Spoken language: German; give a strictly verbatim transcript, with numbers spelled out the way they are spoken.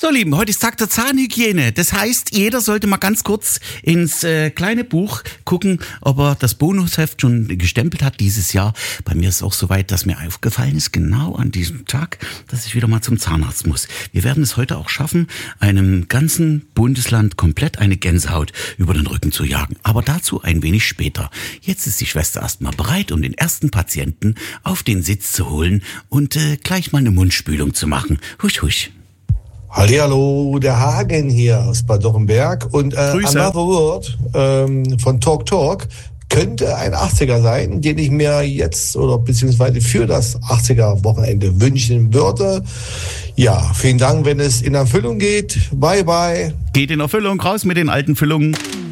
So, Lieben, heute ist Tag der Zahnhygiene. Das heißt, jeder sollte mal ganz kurz ins äh, kleine Buch gucken, ob er das Bonusheft schon gestempelt hat dieses Jahr. Bei mir ist es auch soweit, dass mir aufgefallen ist, genau an diesem Tag, dass ich wieder mal zum Zahnarzt muss. Wir werden es heute auch schaffen, einem ganzen Bundesland komplett eine Gänsehaut über den Rücken zu jagen. Aber dazu ein wenig später. Jetzt ist die Schwester erstmal bereit, um den ersten Patienten auf den Sitz zu holen und äh, gleich mal eine Mundspülung zu machen. Husch, husch. Hallihallo, der Hagen hier aus Bad Dochenberg und äh, Another Word ähm, von Talk Talk könnte ein achtziger sein, den ich mir jetzt oder beziehungsweise für das achtziger-Wochenende wünschen würde. Ja, vielen Dank, wenn es in Erfüllung geht. Bye, bye. Geht in Erfüllung, raus mit den alten Füllungen.